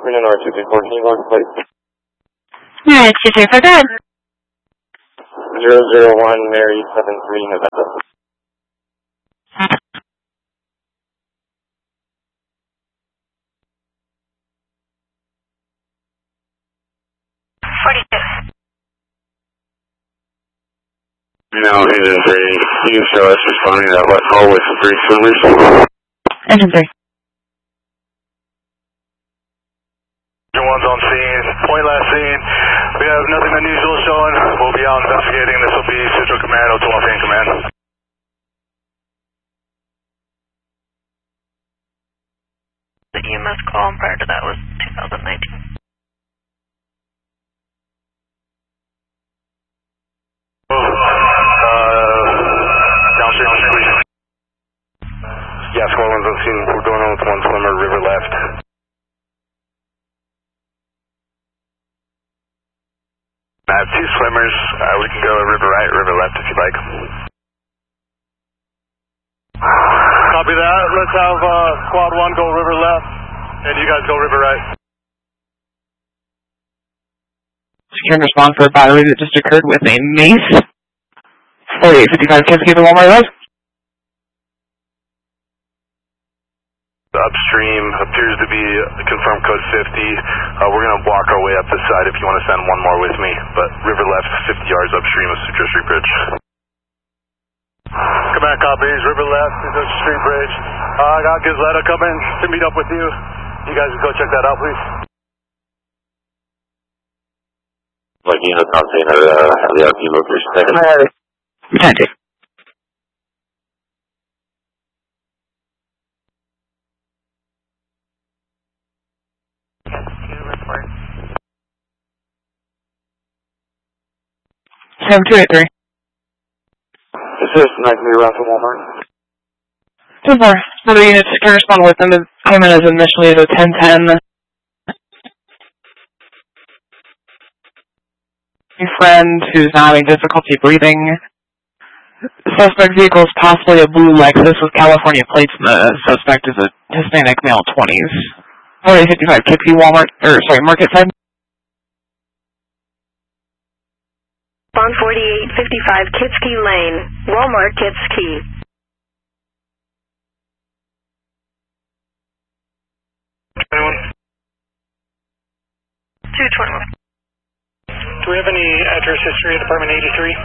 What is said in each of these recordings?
Reno North 234, can you log the plate? Alright, 234, go ahead. 001 Mary 73 November. No, Engine 3, you show us responding to that west hall with 3 swimmers. Engine 3. Engine 1's on scene, point last scene. We have nothing unusual showing. We'll be out investigating. This will be Central Command, O2 Lafayette Command. The EMS call prior to that was 2019. Yeah, Squad 1's on scene. We're going on with 1 swimmer, river left. I have 2 swimmers. We can go river right, river left if you'd like. Copy that. Let's have Squad 1 go river left, and you guys go river right. Secure and respond for a battery that just occurred with a mace. 4855 Kids Keep the Walmart Road. Upstream appears to be confirmed code 50. We're going to walk our way up this side if you want to send one more with me, but river left 50 yards upstream of Sutro Street Bridge. Command copies, river left, Sutro Street Bridge. I got Gizletta coming to meet up with you. You guys go check that out, please. Like, you know, container, the RP location taken. Magic. Report. 7283. This is 93 Ralph Walmart. 2-4. Another unit secure and respond with them. The payment is initially at 1010. A friend who's now having difficulty breathing. The suspect vehicle is possibly a blue Lexus with California plates, and the suspect is a Hispanic male 20s. 4855 Kitsky Walmart, Market side. On 4855 Kitsky Lane, Walmart Kitsky. Anyone? 221. Do we have any address history at apartment 83?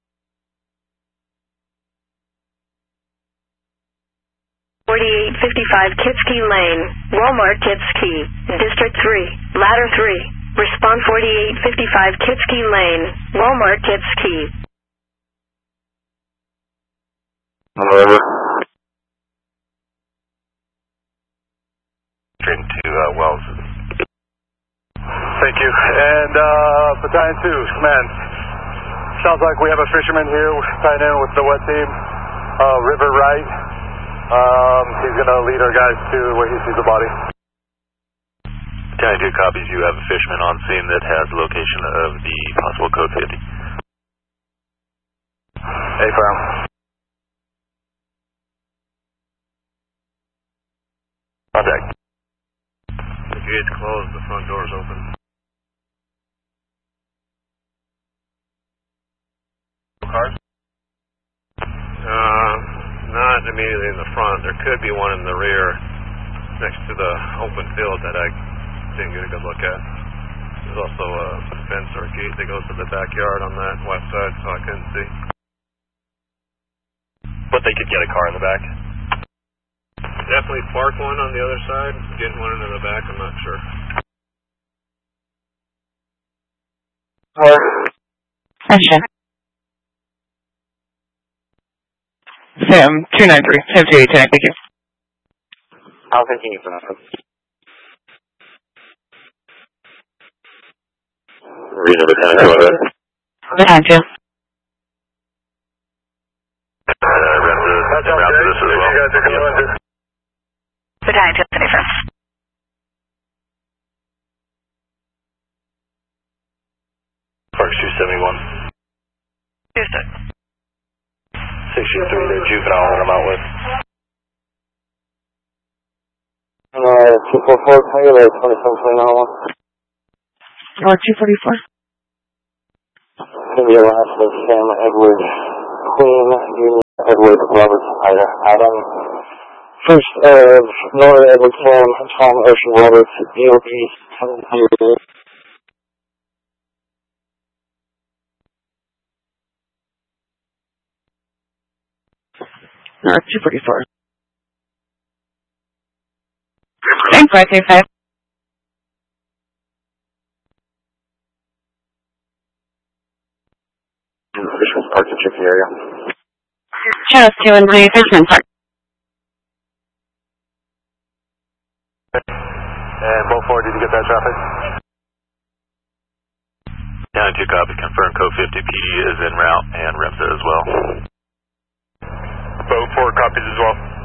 .4855 Kitsky Lane, Walmart Kitsky, District 3, Ladder 3. Respond 4855 Kitsky Lane, Walmart Kitsky. Whatever. Straight into Wells. Thank you. And Battalion 2, command. Sounds like we have a fisherman here tied in with the wet team. River right. He's going to lead our guys to where he sees the body. Battalion 2 copies. You have a fisherman on scene that has location of the possible code 50. A-firm. Contact. The gate's closed, the front door's open. Cars? Not immediately in the front. There could be one in the rear next to the open field that I didn't get a good look at. There's also a fence or a gate that goes to the backyard on that west side, so I couldn't see. But they could get a car in the back. Definitely park one on the other side. Getting one into the back, I'm not sure. Gotcha. Sam, 293, Sam 289, thank you. I was thinking for that. Reno Battalion 2, over. Battalion 2. That's all good. This as well. You guys are going to... Battalion 2, 21st. Park 271. 26. 63, they're juvenile that I'm out with. 244, can I get a 2729 Or 244. Can be a last of Sam Edward Queen, Union Edward Roberts Adam. First of Nora Edward Sam, Tom Ocean Roberts, DOB 700. Or 244. Thanks, 525. Fisherman's Park to check the area. Channel 2 and 3, Fisherman's Park. And both 4, did you get that traffic? County 2 copy, confirm code 50 PD is en route and REMSA as well. Boat 4 copies as well.